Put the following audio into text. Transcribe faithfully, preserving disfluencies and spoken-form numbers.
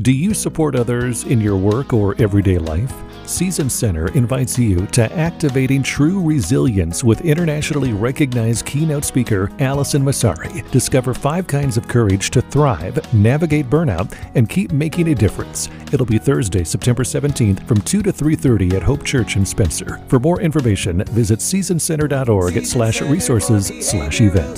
Do you support others in your work or everyday life? Season Center invites you to Activating True Resilience with internationally recognized keynote speaker Allison Masari. Discover five kinds of courage to thrive, navigate burnout, and keep making a difference. It'll be Thursday, September seventeenth from two to three thirty at Hope Church in Spencer. For more information, visit season center dot org slash resources slash events.